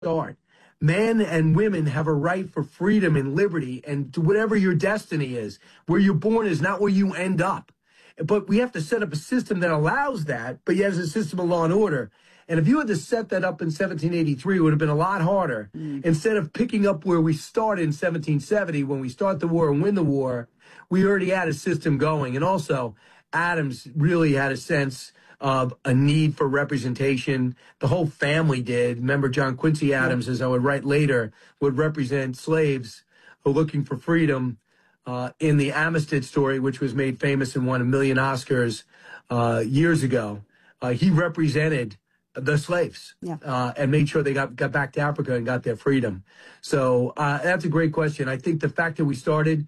start. Men and women have a right for freedom and liberty and to whatever your destiny is. Where you're born is not where you end up. But we have to set up a system that allows that, but yet as a system of law and order. And if you had to set that up in 1783, it would have been a lot harder. Instead of picking up where we started in 1770, when we start the war and win the war, we already had a system going. And also, Adams really had a sense of a need for representation. The whole family did. Remember, John Quincy Adams, as I would write later, would represent slaves who were looking for freedom in the Amistad story, which was made famous and won 1 million Oscars years ago. He represented the slaves and made sure they got back to Africa and got their freedom. So that's a great question. I think the fact that we started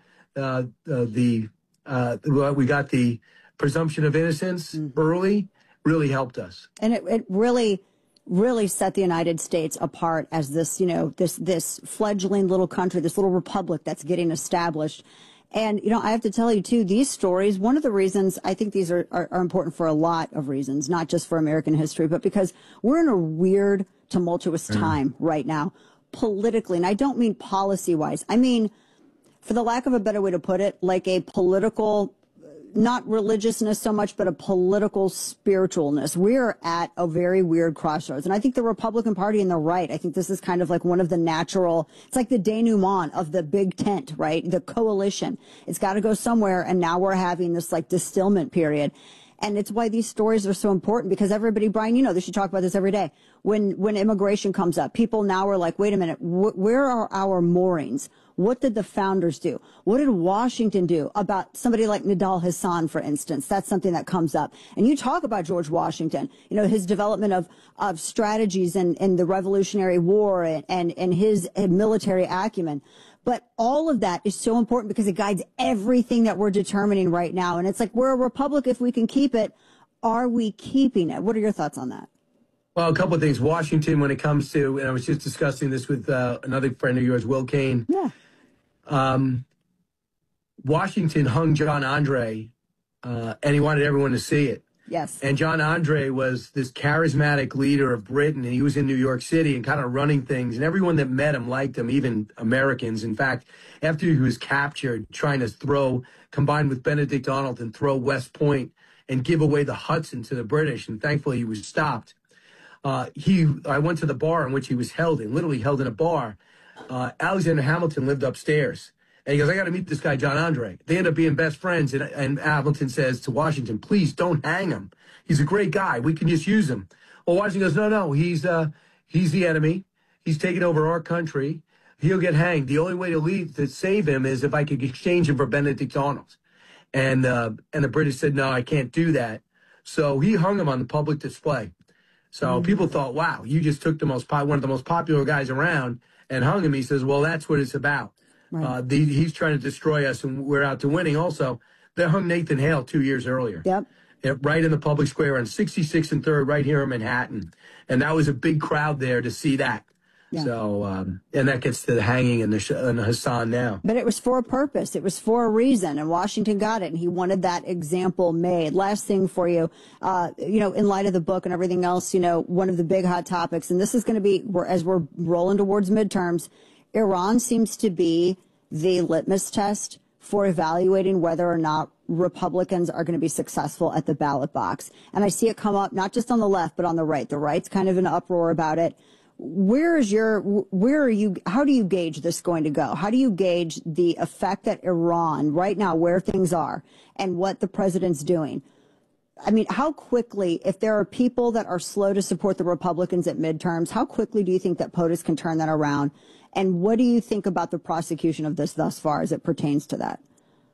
we got the presumption of innocence early really helped us. And it really set the United States apart as this, this fledgling little country, this little republic that's getting established. And, I have to tell you, too, these stories, one of the reasons I think these are important for a lot of reasons, not just for American history, but because we're in a weird, tumultuous time right now, politically. And I don't mean policy-wise. I mean, for the lack of a better way to put it, like a political, not religiousness so much, but a political spiritualness. We're at a very weird crossroads. And I think the Republican Party and the right, I think this is kind of like one of the natural, it's like the denouement of the big tent, right? The coalition. It's got to go somewhere. And now we're having this like distillment period. And it's why these stories are so important, because everybody, Brian, they should talk about this every day. When immigration comes up, people now are like, wait a minute, where are our moorings? What did the founders do? What did Washington do about somebody like Nidal Hasan, for instance? That's something that comes up. And you talk about George Washington, his development of strategies and the Revolutionary War and his military acumen. But all of that is so important because it guides everything that we're determining right now. And it's like, we're a republic if we can keep it. Are we keeping it? What are your thoughts on that? Well, a couple of things. Washington, when it comes to, and I was just discussing this with another friend of yours, Will Kane. Yeah. Washington hung John Andre, and he wanted everyone to see it. Yes. And John Andre was this charismatic leader of Britain, and he was in New York City and kind of running things, and everyone that met him liked him, even Americans. In fact, after he was captured, trying to combine with Benedict Arnold and throw West Point and give away the Hudson to the British, and thankfully he was stopped. I went to the bar in which he was literally held in a bar. Alexander Hamilton lived upstairs. And he goes, I got to meet this guy, John Andre. They end up being best friends. And Hamilton says to Washington, please don't hang him. He's a great guy. We can just use him. Well, Washington goes, no, he's the enemy. He's taking over our country. He'll get hanged. The only way to save him is if I could exchange him for Benedict Arnold. And the British said, no, I can't do that. So he hung him on the public display. So people thought, wow, you just took one of the most popular guys around and hung him. He says, well, that's what it's about. Right. He's trying to destroy us, and we're out to winning. Also, they hung Nathan Hale 2 years earlier. Yep. Right in the public square on 66th and 3rd, right here in Manhattan. And that was a big crowd there to see that. Yeah. So, and that gets to the hanging and the Hassan now. But it was for a purpose. It was for a reason, and Washington got it, and he wanted that example made. Last thing for you, in light of the book and everything else, one of the big hot topics, and this is going to be, as we're rolling towards midterms, Iran seems to be the litmus test for evaluating whether or not Republicans are going to be successful at the ballot box. And I see it come up not just on the left, but on the right. The right's kind of in an uproar about it. How do you gauge this going to go? How do you gauge the effect that Iran right now, where things are and what the president's doing? I mean, how quickly, if there are people that are slow to support the Republicans at midterms, how quickly do you think that POTUS can turn that around? And what do you think about the prosecution of this thus far as it pertains to that?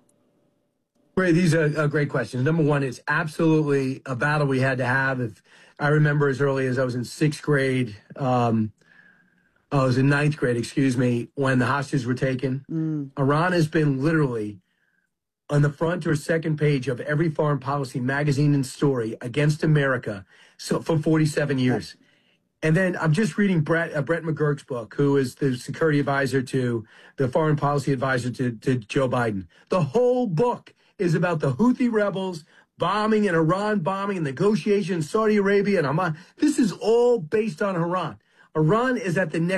Ray, these are great questions. Number one, it's absolutely a battle we had to have. If I remember as early as I was in 6th grade, I was in 9th grade, excuse me, when the hostages were taken. Iran has been literally on the front or second page of every foreign policy magazine and story against America for 47 years. And then I'm just reading Brett McGurk's book, who is the security advisor to the foreign policy advisor to Joe Biden. The whole book is about the Houthi rebels bombing and Iran bombing and negotiations, Saudi Arabia and Oman. This is all based on Iran. Iran is at the next